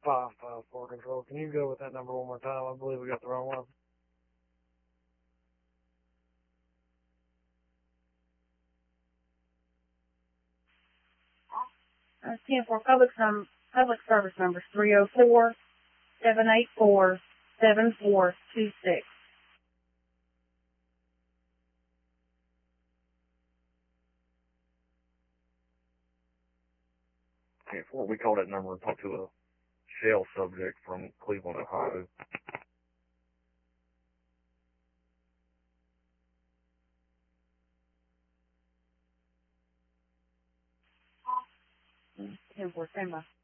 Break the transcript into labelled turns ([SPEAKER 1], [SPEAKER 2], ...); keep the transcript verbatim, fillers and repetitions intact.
[SPEAKER 1] five five four control. Can you go with that number one more time? I believe we got the wrong one.
[SPEAKER 2] Uh, ten four, public, num public service number three oh four, seven eight four, seven four two six.
[SPEAKER 3] ten four, we called that number and talked to a shell subject from Cleveland, Ohio.
[SPEAKER 2] ten four, stand by.